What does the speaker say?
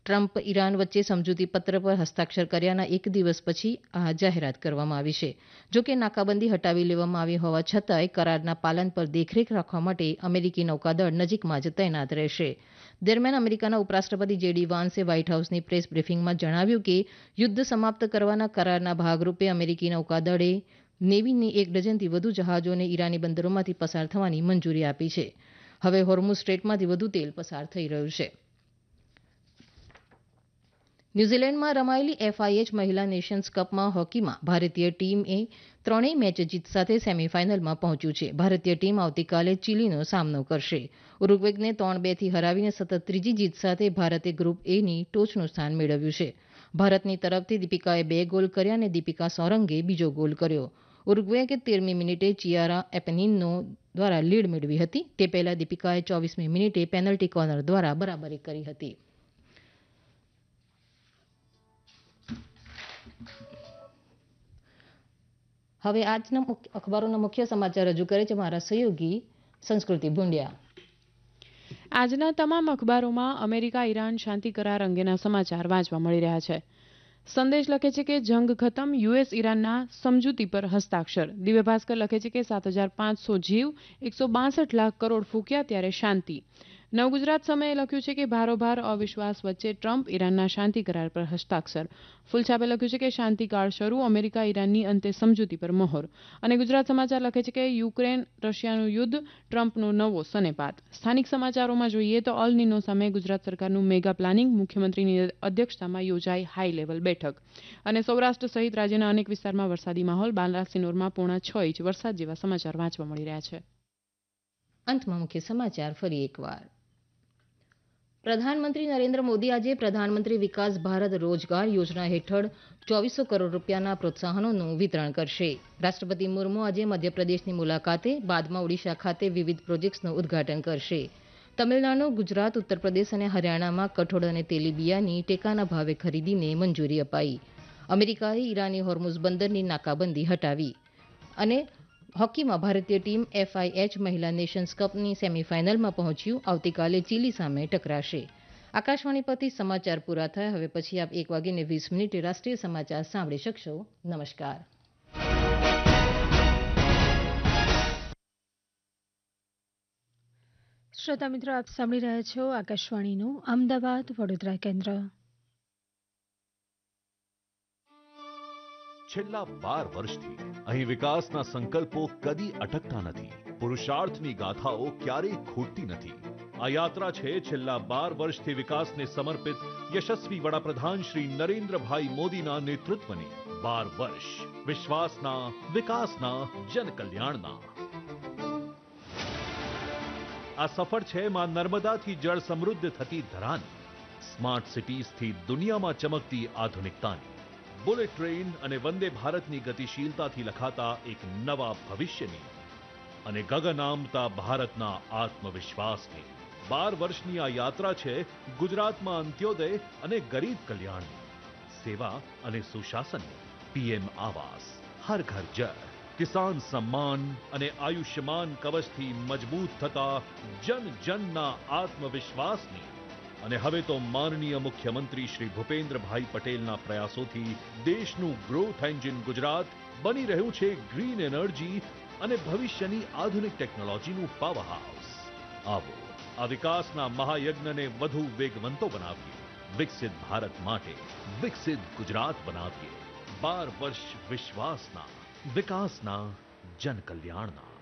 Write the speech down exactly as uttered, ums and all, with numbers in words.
Trump Iran વચ્ચે સમજૂતી પત્ર પર હસ્તાક્ષર કર્યાના એક દિવસ પછી આ જાહેરાત કરવામાં આવી છે. જોકે નાકાબંધી હટાવી લેવામાં આવી હોવા છતાંય કરારના પાલન પર દેખરેખ રાખવા માટે અમેરિકી નૌકાદળ નજીકમાં જ તૈનાત રહેશે. દરમિયાન અમેરિકાના ઉપરાષ્ટ્રપતિ જેડી વાન્સે વ્હાઇટ હાઉસની પ્રેસ બ્રીફિંગમાં જણાવ્યું કે યુદ્ધ સમાપ્ત કરવાના કરારના ભાગરૂપે અમેરિકી નૌકાદળે નેવીની એક ડઝનથી વધુ જહાજોને ઈરાની બંદરોમાંથી પસાર થવાની મંજૂરી આપી છે. હવે હોર્મુઝ સ્ટ્રેટમાંથી વધુ તેલ પસાર થઈ રહ્યું છે. ન્યૂઝીલેન્ડમાં રમાયેલી એફઆઈએચ મહિલા નેશન્સ કપમાં હોકીમાં ભારતીય ટીમે ત્રણેય મેચ જીત સાથે સેમીફાઇનલમાં પહોંચ્યું છે. ભારતીય ટીમ આવતીકાલે ચીલીનો સામનો કરશે. ઉરુગ્વેને ત્રણ બે થી હરાવીને સતત ત્રીજી જીત સાથે ભારતે ગ્રુપ એની ટોચનું સ્થાન મેળવ્યું છે. ભારતની તરફથી દીપિકાએ બે ગોલ કર્યા અને દીપિકા સોરંગે બીજો ગોલ કર્યો. ઉરુગ્વેએ તેરમી મિનિટે ચિયારા એપેનિનો દ્વારા લીડ મેળવી હતી. તે પહેલા દીપિકાએ ચોવીસમી મિનિટે પેનલ્ટી કોર્નર દ્વારા બરાબરી કરી હતી. હવે આજના અખબારોના મુખ્ય સમાચાર રજૂ કરે છે મારા સહયોગી સંસ્કૃતિ ભુંડિયા. આજના તમામ અખબારોમાં અમેરિકા ઈરાન શાંતિ કરાર અંગેના સમાચાર વાંચવા મળી રહ્યા છે. સંદેશ લખે છે કે જંગ ખતમ, યુએસ ઈરાનના સમજૂતી પર હસ્તાક્ષર. દિવ્ય ભાસ્કર લખે છે કે સાત હજાર પાંચસો જીવ, એકસો બાસઠ લાખ કરોડ ફૂક્યા ત્યારે શાંતિ. નવગુજરાત સમયે લખ્યું છે કે ભારોભાર અવિશ્વાસ વચ્ચે ટ્રમ્પ ઈરાનના શાંતિ કરાર પર હસ્તાક્ષર. ફૂલછાપે લખ્યું છે કે શાંતિકાળ શરૂ, અમેરિકા ઈરાનની અંતે સમજૂતી પર મહોર. અને ગુજરાત સમાચાર લખે છે કે યુક્રેન રશિયાનું યુદ્ધ, ટ્રમ્પનો નવો સનેપાત. સ્થાનિક સમાચારોમાં જોઈએ તો અલ નીનો સામે ગુજરાત સરકારનું મેગા પ્લાનિંગ, મુખ્યમંત્રીની અધ્યક્ષતામાં યોજાઈ હાઈ લેવલ બેઠક. અને સૌરાષ્ટ્ર સહિત રાજ્યના અનેક વિસ્તારમાં વરસાદી માહોલ, બાલાસિનોરમાં પોણા છ ઇંચ વરસાદ જેવા સમાચાર વાંચવા મળી રહ્યા છે. અંતમાં મુખ્ય સમાચાર ફરી એકવાર. પ્રધાનમંત્રી નરેન્દ્ર મોદી આજે પ્રધાનમંત્રી વિકાસ ભારત રોજગાર યોજના હેઠળ ચોવીસો કરોડ રૂપિયાના પ્રોત્સાહનોનું વિતરણ કરશે. રાષ્ટ્રપતિ મુર્મુ આજે મધ્યપ્રદેશની મુલાકાતે, બાદમાં ઓડિશા ખાતે વિવિધ પ્રોજેક્ટ્સનું ઉદઘાટન કરશે. તમિલનાડુ, ગુજરાત, ઉત્તરપ્રદેશ અને હરિયાણામાં કઠોળ અને તેલીબિયાંની ટેકાના ભાવે ખરીદીને મંજૂરી અપાઈ. અમેરિકાએ ઈરાની હોર્મુઝ બંદરની નાકાબંધી હટાવી. અને હોકીમાં ભારતીય ટીમ એફઆઈએચ મહિલા નેશન્સ કપની સેમીફાઇનલમાં પહોંચ્યું. આવતીકાલે ચીલી સામે ટકરાશે. આકાશવાણી પરથી સમાચાર પૂરા થયા. હવે પછી આપ એક વાગીને વીસ મિનિટે રાષ્ટ્રીય સમાચાર સાંભળી શકશો. નમસ્કાર. શ્રોતા મિત્રો, આપ સાંભળી રહ્યા છો આકાશવાણીનું અમદાવાદ વડોદરા કેન્દ્ર. છેલ્લા બાર વર્ષથી અહીં વિકાસના સંકલ્પો કદી અટકતા નથી. પુરુષાર્થની ગાથાઓ ક્યારેય ખૂટતી નથી. આ યાત્રા છે છેલ્લા બાર વર્ષથી વિકાસને સમર્પિત યશસ્વી વડાપ્રધાન શ્રી નરેન્દ્રભાઈ મોદીના નેતૃત્વની. બાર વર્ષ વિશ્વાસના, વિકાસના, જનકલ્યાણના. આ સફર છે માં નર્મદાથી જળ સમૃદ્ધ થતી ધરાની, સ્માર્ટ સિટીઝથી દુનિયામાં ચમકતી આધુનિકતાની, બુલેટ ટ્રેન અને વંદે ભારતની ગતિશીલતાથી લખાતા એક નવા ભવિષ્યની, અને ગગન આમતા ભારતના આત્મવિશ્વાસની. બાર વર્ષની આ યાત્રા છે ગુજરાતમાં અંત્યોદય અને ગરીબ કલ્યાણની, સેવા અને સુશાસનની. પીએમ આવાસ, હર ઘર જળ, કિસાન સમ્માન અને આયુષ્યમાન કવચથી મજબૂત થતા જન જનના આત્મવિશ્વાસની. અને હવે તો માનનીય મુખ્યમંત્રી શ્રી ભૂપેન્દ્રભાઈ પટેલના પ્રયાસોથી દેશનું ગ્રોથ એન્જિન ગુજરાત બની રહ્યું છે ગ્રીન એનર્જી અને ભવિષ્યની આધુનિક ટેકનોલોજીનું પાવર હાઉસ. આવો આ વિકાસના મહાયજ્ઞને વધુ વેગવંતો બનાવીએ. વિકસિત ભારત માટે વિકસિત ગુજરાત બનાવીએ. બાર વર્ષ વિશ્વાસના, વિકાસના, જનકલ્યાણના.